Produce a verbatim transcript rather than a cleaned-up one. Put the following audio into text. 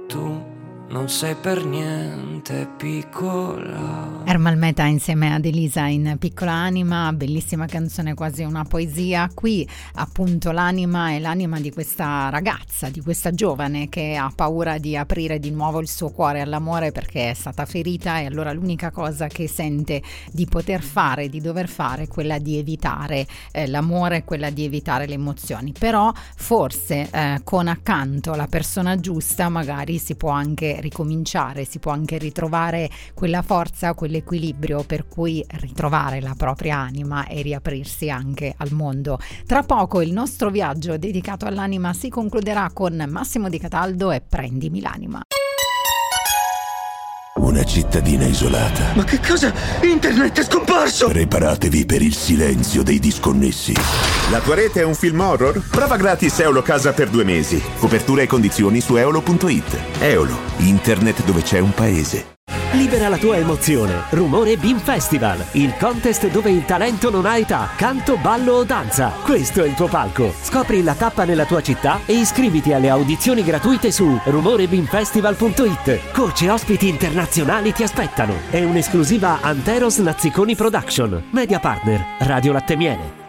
tu non sei per niente piccola. Ermal Meta insieme ad Elisa in Piccola Anima, bellissima canzone, quasi una poesia. Qui appunto l'anima è l'anima di questa ragazza, di questa giovane che ha paura di aprire di nuovo il suo cuore all'amore perché è stata ferita, e allora l'unica cosa che sente di poter fare, di dover fare, è quella di evitare eh, l'amore, quella di evitare le emozioni. Però forse eh, con accanto la persona giusta magari si può anche ricominciare, si può anche ritrovare quella forza, quell'equilibrio per cui ritrovare la propria anima e riaprirsi anche al mondo. Tra poco il nostro viaggio dedicato all'anima si concluderà con Massimo Di Cataldo e Prendimi l'anima. Una cittadina isolata. Ma che cosa? Internet è scomparso! Preparatevi per il silenzio dei disconnessi. La tua rete è un film horror? Prova gratis Eolo Casa per due mesi. Copertura e condizioni su eolo punto it. Eolo, internet dove c'è un paese. Libera la tua emozione. Rumore Beam Festival, il contest dove il talento non ha età, canto, ballo o danza. Questo è il tuo palco. Scopri la tappa nella tua città e iscriviti alle audizioni gratuite su rumore beam festival punto it. Coach e ospiti internazionali ti aspettano. È un'esclusiva Anteros Nazziconi Production. Media partner Radio Latte Miele.